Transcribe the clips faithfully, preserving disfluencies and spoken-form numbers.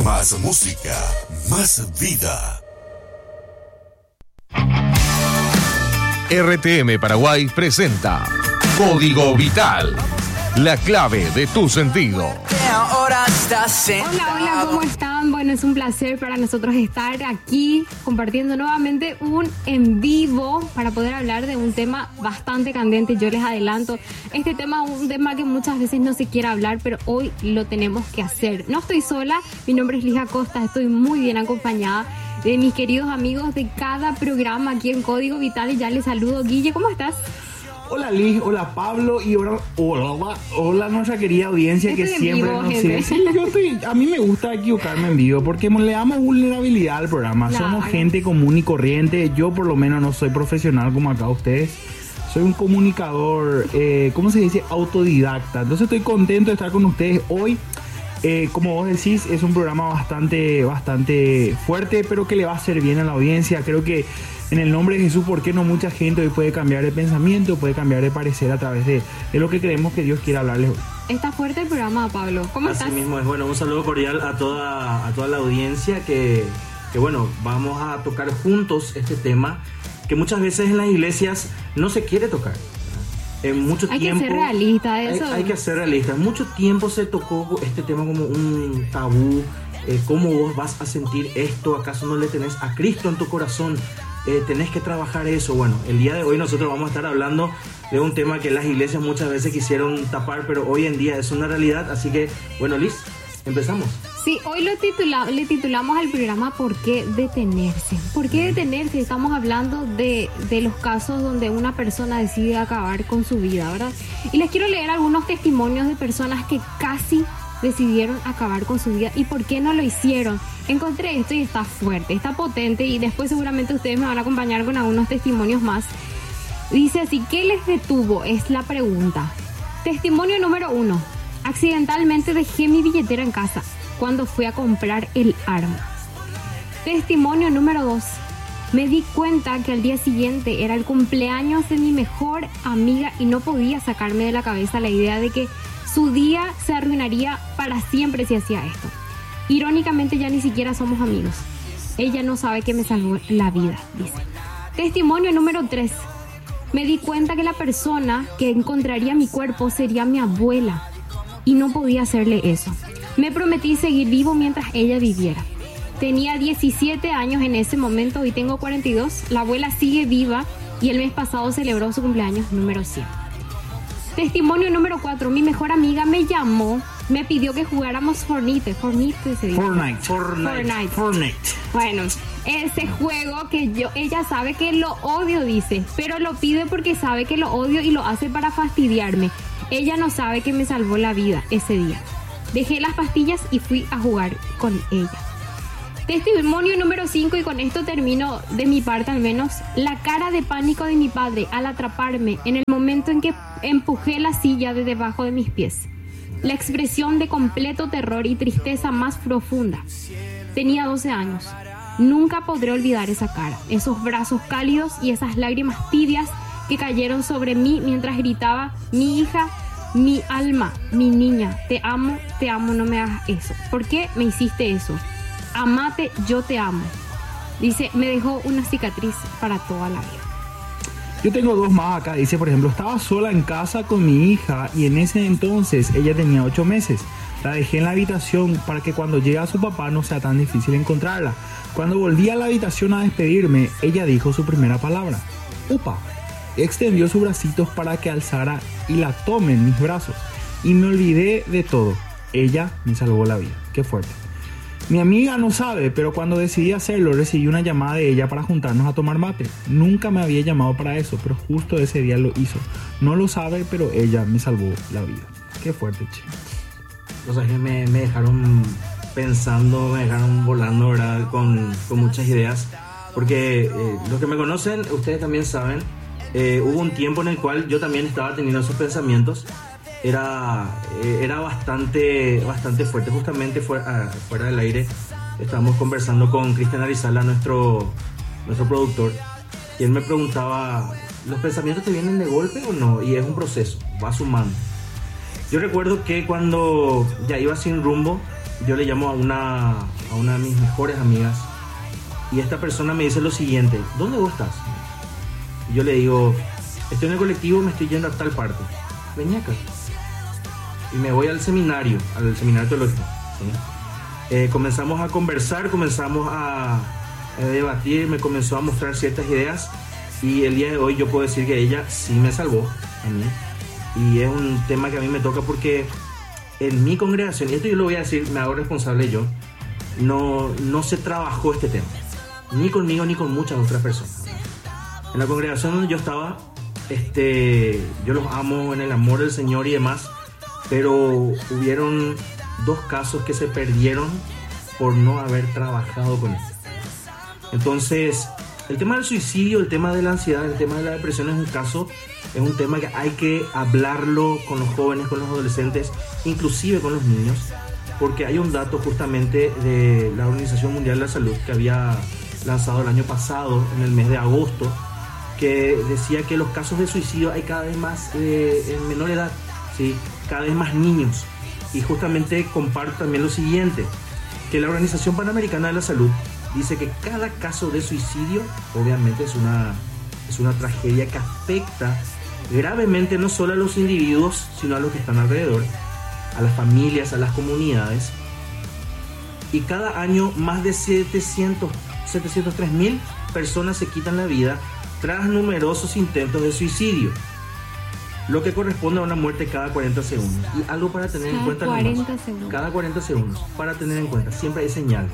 Más música, más vida. R T M Paraguay presenta Código Vital, la clave de tu sentido. Hola, hola, ¿cómo están? Bueno, es un placer para nosotros estar aquí compartiendo nuevamente un en vivo para poder hablar de un tema bastante candente. Yo les adelanto, este tema es un tema que muchas veces no se quiere hablar, pero hoy lo tenemos que hacer. No estoy sola, mi nombre es Ligia Costa, estoy muy bien acompañada de mis queridos amigos de cada programa aquí en Código Vital y ya les saludo. Guille, ¿cómo estás? Hola Liz, hola Pablo y hola, hola, hola nuestra querida audiencia que siempre vivo, nos gente. sigue. Sí, yo estoy, a mí me gusta equivocarme en vivo porque le damos vulnerabilidad al programa. Claro. Somos gente común y corriente. Yo por lo menos no soy profesional como acá ustedes. Soy un comunicador, eh, ¿cómo se dice? Autodidacta. Entonces estoy contento de estar con ustedes hoy. Eh, como vos decís, es un programa bastante, bastante fuerte, pero que le va a hacer bien a la audiencia. Creo que en el nombre de Jesús, ¿por qué no mucha gente hoy puede cambiar de pensamiento, puede cambiar de parecer a través de, de lo que creemos que Dios quiere hablarles hoy? Está fuerte el programa, Pablo. ¿Cómo Así estás? mismo es. Bueno, un saludo cordial a toda, a toda la audiencia que, que, bueno, vamos a tocar juntos este tema que muchas veces en las iglesias no se quiere tocar. En mucho Hay tiempo, que ser realista de eso. Hay, hay que ser realista. En mucho tiempo se tocó este tema como un tabú. Eh, ¿Cómo vos vas a sentir esto? ¿Acaso no le tenés a Cristo en tu corazón? Eh, tenés que trabajar eso. Bueno, el día de hoy nosotros vamos a estar hablando de un tema que las iglesias muchas veces quisieron tapar, pero hoy en día es una realidad. Así que, bueno, Liz, empezamos. Sí, hoy lo titula, le titulamos al programa ¿Por qué detenerse? ¿Por qué detenerse? Estamos hablando de, de los casos donde una persona decide acabar con su vida, ¿verdad? Y les quiero leer algunos testimonios de personas que casi decidieron acabar con su vida y por qué no lo hicieron. Encontré esto y está fuerte, está potente y después seguramente ustedes me van a acompañar con algunos testimonios más. Dice así, ¿qué les detuvo? Es la pregunta. Testimonio número uno. Accidentalmente dejé mi billetera en casa cuando fui a comprar el arma. Testimonio número dos. Me di cuenta que al día siguiente era el cumpleaños de mi mejor amiga y no podía sacarme de la cabeza la idea de que su día se arruinaría para siempre si hacía esto. Irónicamente ya ni siquiera somos amigos. Ella no sabe que me salvó la vida, dice. Testimonio número tres. Me di cuenta que la persona que encontraría mi cuerpo sería mi abuela y no podía hacerle eso. Me prometí seguir vivo mientras ella viviera. Tenía diecisiete años en ese momento, hoy tengo cuarenta y dos. La abuela sigue viva y el mes pasado celebró su cumpleaños número cien. Testimonio número cuatro. Mi mejor amiga me llamó, me pidió que jugáramos Fortnite. Fortnite se dice. Fortnite. Fortnite. Fortnite. Fortnite. Bueno, ese juego que yo, ella sabe que lo odio, dice, pero lo pide porque sabe que lo odio y lo hace para fastidiarme. Ella no sabe que me salvó la vida ese día. Dejé las pastillas y fui a jugar con ella. Testimonio número cinco, y con esto termino de mi parte al menos. La cara de pánico de mi padre al atraparme en el momento en que empujé la silla de debajo de mis pies. La expresión de completo terror y tristeza más profunda. Tenía doce años. Nunca podré olvidar esa cara, esos brazos cálidos y esas lágrimas tibias que cayeron sobre mí mientras gritaba, mi hija, mi alma, mi niña, te amo, te amo, no me hagas eso. ¿Por qué me hiciste eso? Amate, yo te amo. Dice, me dejó una cicatriz para toda la vida. Yo tengo dos más acá. Dice, por ejemplo, estaba sola en casa con mi hija y en ese entonces ella tenía ocho meses. La dejé en la habitación para que cuando llegue a su papá no sea tan difícil encontrarla. Cuando volví a la habitación a despedirme, ella dijo su primera palabra, upa. Extendió sus bracitos para que alzara y la tome en mis brazos. Y me olvidé de todo. Ella me salvó la vida. Qué fuerte. Mi amiga no sabe, pero cuando decidí hacerlo, recibí una llamada de ella para juntarnos a tomar mate. Nunca me había llamado para eso, pero justo ese día lo hizo. No lo sabe, pero ella me salvó la vida. Qué fuerte, che. O sea, que me, me dejaron pensando, me dejaron volando, ¿verdad? Con, con muchas ideas. Porque eh, los que me conocen, ustedes también saben, eh, hubo un tiempo en el cual yo también estaba teniendo esos pensamientos. Era, eh, era bastante, bastante fuerte. Justamente fuera, fuera del aire estábamos conversando con Cristian Arizala, nuestro, nuestro productor, y él me preguntaba, ¿los pensamientos te vienen de golpe o no? Y es un proceso, va sumando. Yo recuerdo que cuando ya iba sin rumbo, yo le llamo a una, a una de mis mejores amigas y esta persona me dice lo siguiente: ¿dónde vos estás? Y yo le digo: estoy en el colectivo, me estoy yendo a tal parte. Vení acá. Y me voy al seminario, al seminario teológico, ¿sí? Eh, comenzamos a conversar, comenzamos a, a debatir, me comenzó a mostrar ciertas ideas y el día de hoy yo puedo decir que ella sí me salvó a mí. Y es un tema que a mí me toca porque en mi congregación, y esto yo lo voy a decir, me hago responsable yo, no, no se trabajó este tema, ni conmigo ni con muchas otras personas. En la congregación donde yo estaba, este, yo los amo en el amor del Señor y demás, pero hubieron dos casos que se perdieron por no haber trabajado con esto. Entonces, el tema del suicidio, el tema de la ansiedad, el tema de la depresión es un caso, es un tema que hay que hablarlo con los jóvenes, con los adolescentes, inclusive con los niños, porque hay un dato justamente de la Organización Mundial de la Salud que había lanzado el año pasado, en el mes de agosto, que decía que los casos de suicidio hay cada vez más eh, en menor edad, ¿sí? Cada vez más niños. Y justamente comparto también lo siguiente, que la Organización Panamericana de la Salud dice que cada caso de suicidio obviamente es una, es una tragedia que afecta gravemente no solo a los individuos, sino a los que están alrededor, a las familias, a las comunidades. Y cada año más de setecientos, setecientos tres mil personas se quitan la vida tras numerosos intentos de suicidio, lo que corresponde a una muerte cada cuarenta segundos. Y algo para tener cada en cuenta cuarenta nomás, segundos. cada cuarenta segundos, para tener en cuenta, siempre hay señales.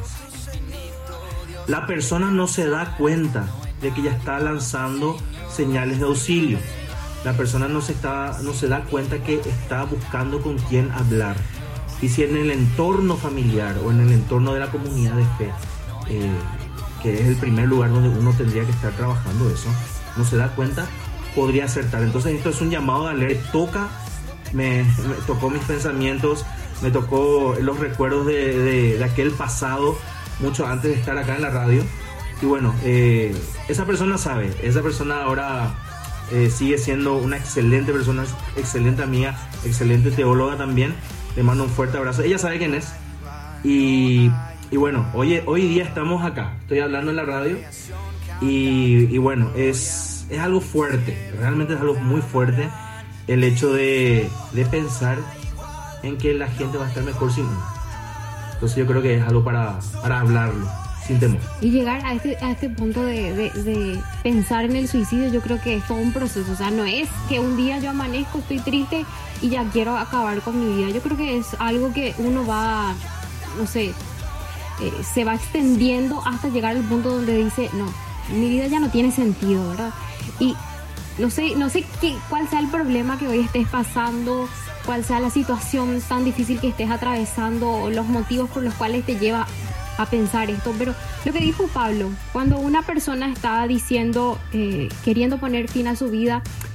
La persona no se da cuenta de que ya está lanzando señales de auxilio. La persona no se, está, no se da cuenta que está buscando con quién hablar. Y si en el entorno familiar o en el entorno de la comunidad de fe, eh, que es el primer lugar donde uno tendría que estar trabajando eso, no se da cuenta, podría acertar. Entonces esto es un llamado a leer. Toca, me, me tocó mis pensamientos, me tocó los recuerdos de, de, de aquel pasado, mucho antes de estar acá en la radio. Y bueno, eh, esa persona sabe, esa persona ahora eh, sigue siendo una excelente persona, excelente amiga, excelente teóloga también. Le mando un fuerte abrazo. Ella sabe quién es. Y, y bueno, hoy, hoy día estamos acá, estoy hablando en la radio. Y, y bueno, es, es algo fuerte, realmente es algo muy fuerte el hecho de, de pensar en que la gente va a estar mejor sin uno. Entonces yo creo que es algo para, para hablarlo, sin temor. Y llegar a este, a este punto de, de, de pensar en el suicidio, yo creo que es todo un proceso. O sea, no es que un día yo amanezco, estoy triste y ya quiero acabar con mi vida. Yo creo que es algo que uno va, no sé, eh, se va extendiendo hasta llegar al punto donde dice, no, mi vida ya no tiene sentido, ¿verdad? Y no sé, no sé qué, cuál sea el problema que hoy estés pasando, cuál sea la situación tan difícil que estés atravesando, o los motivos por los cuales te lleva a pensar esto, pero lo que dijo Pablo, cuando una persona está diciendo, eh, queriendo poner fin a su vida,